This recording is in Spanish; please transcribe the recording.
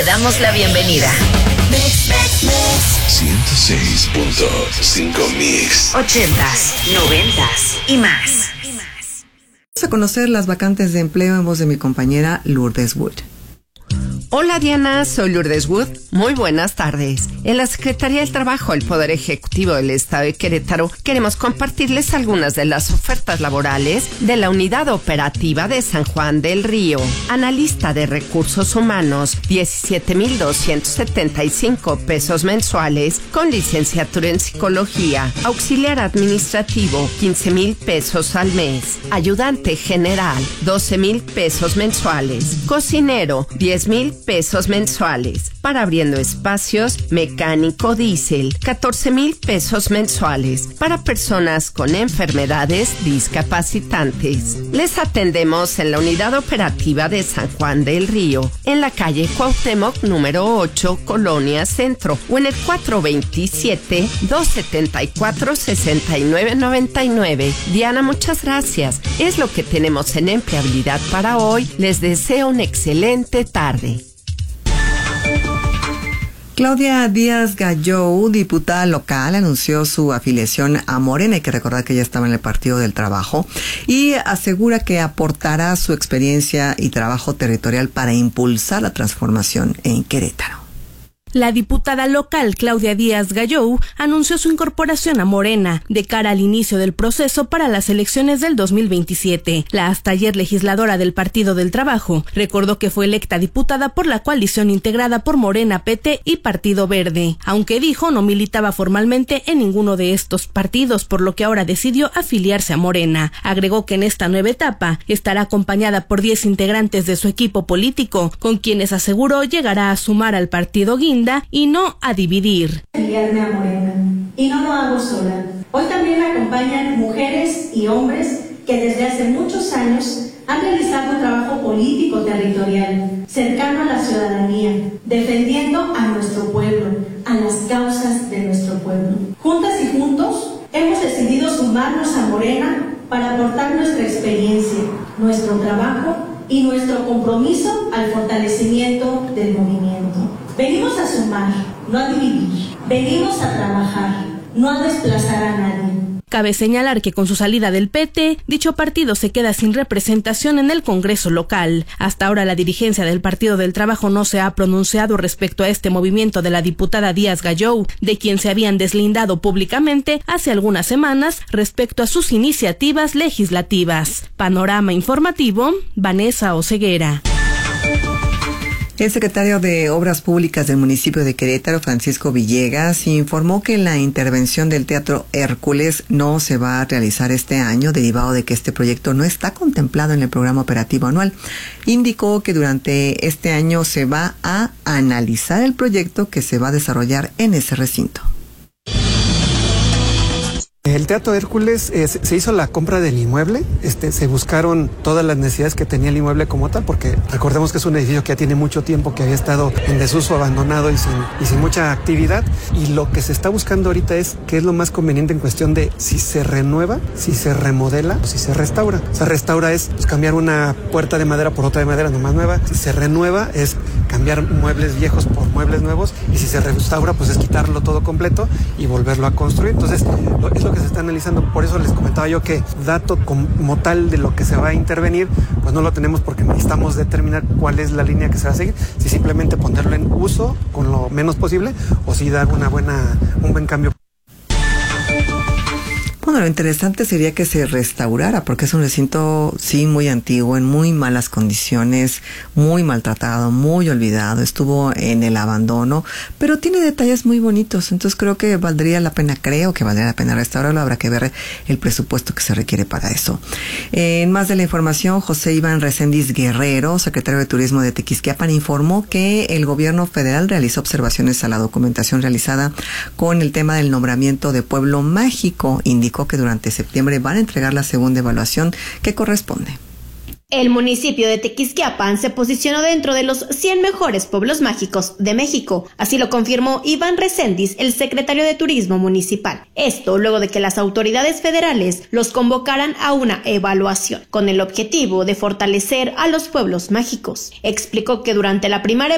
Te damos la bienvenida. 106.5 Mix. 80s, 90s y más. Vamos a conocer las vacantes de empleo en voz de mi compañera Lourdes Wood. Hola Diana, soy Lourdes Wood. Muy buenas tardes. En la Secretaría del Trabajo del Poder Ejecutivo del Estado de Querétaro queremos compartirles algunas de las ofertas laborales de la Unidad Operativa de San Juan del Río. Analista de Recursos Humanos, 17,275 pesos mensuales con licenciatura en Psicología. Auxiliar Administrativo, 15,000 pesos al mes. Ayudante General, 12,000 pesos mensuales. Cocinero, 10,000 pesos mensuales. Para abriendo espacios, mecánico diésel, 14,000 pesos mensuales. Para personas con enfermedades discapacitantes. Les atendemos en la Unidad Operativa de San Juan del Río, en la calle Cuauhtémoc número 8, Colonia Centro, o en el 427-274-6999. Diana, muchas gracias. Es lo que tenemos en empleabilidad para hoy. Les deseo una excelente tarde. Claudia Díaz Gallou, diputada local, anunció su afiliación a Morena. Hay que recordar que ella estaba en el Partido del Trabajo y asegura que aportará su experiencia y trabajo territorial para impulsar la transformación en Querétaro. La diputada local Claudia Díaz Gallou anunció su incorporación a Morena de cara al inicio del proceso para las elecciones del 2027. La hasta ayer legisladora del Partido del Trabajo recordó que fue electa diputada por la coalición integrada por Morena, PT y Partido Verde, aunque dijo no militaba formalmente en ninguno de estos partidos, por lo que ahora decidió afiliarse a Morena. Agregó que en esta nueva etapa estará acompañada por 10 integrantes de su equipo político, con quienes aseguró llegará a sumar al partido guinda y no a dividir. Afiliarme a Morena, y no lo hago sola. Hoy también me acompañan mujeres y hombres que desde hace muchos años han realizado trabajo político territorial, cercano a la ciudadanía, defendiendo a nuestro pueblo, a las causas de nuestro pueblo. Juntas y juntos hemos decidido sumarnos a Morena para aportar nuestra experiencia, nuestro trabajo y nuestro compromiso al fortalecimiento del movimiento. Venimos a sumar, no a dividir. Venimos a trabajar, no a desplazar a nadie. Cabe señalar que con su salida del PT, dicho partido se queda sin representación en el Congreso local. Hasta ahora la dirigencia del Partido del Trabajo no se ha pronunciado respecto a este movimiento de la diputada Díaz Gallou, de quien se habían deslindado públicamente hace algunas semanas respecto a sus iniciativas legislativas. Panorama informativo, Vanessa Oseguera. El secretario de Obras Públicas del municipio de Querétaro, Francisco Villegas, informó que la intervención del Teatro Hércules no se va a realizar este año, derivado de que este proyecto no está contemplado en el programa operativo anual. Indicó que durante este año se va a analizar el proyecto que se va a desarrollar en ese recinto. El Teatro Hércules se hizo la compra del inmueble, se buscaron todas las necesidades que tenía el inmueble como tal, porque recordemos que es un edificio que ya tiene mucho tiempo, que había estado en desuso, abandonado y sin mucha actividad, y lo que se está buscando ahorita es qué es lo más conveniente en cuestión de si se renueva, si se remodela o si se restaura. O sea, restaura es cambiar una puerta de madera por otra de madera nomás nueva, si se renueva es cambiar muebles viejos por muebles nuevos, y si se restaura pues es quitarlo todo completo y volverlo a construir. Entonces es lo que se está analizando. Por eso les comentaba yo que dato como tal de lo que se va a intervenir pues no lo tenemos, porque necesitamos determinar cuál es la línea que se va a seguir, si simplemente ponerlo en uso con lo menos posible o si dar un buen cambio. Bueno, lo interesante sería que se restaurara, porque es un recinto, sí, muy antiguo, en muy malas condiciones, muy maltratado, muy olvidado, estuvo en el abandono, pero tiene detalles muy bonitos, entonces creo que valdría la pena restaurarlo. Habrá que ver el presupuesto que se requiere para eso. En más de la información, José Iván Reséndiz Guerrero, secretario de Turismo de Tequisquiapan, informó que el gobierno federal realizó observaciones a la documentación realizada con el tema del nombramiento de Pueblo Mágico. Indicó que durante septiembre van a entregar la segunda evaluación que corresponde. El municipio de Tequisquiapan se posicionó dentro de los 100 mejores pueblos mágicos de México. Así lo confirmó Iván Reséndiz, el secretario de Turismo municipal. Esto luego de que las autoridades federales los convocaran a una evaluación con el objetivo de fortalecer a los pueblos mágicos. Explicó que durante la primera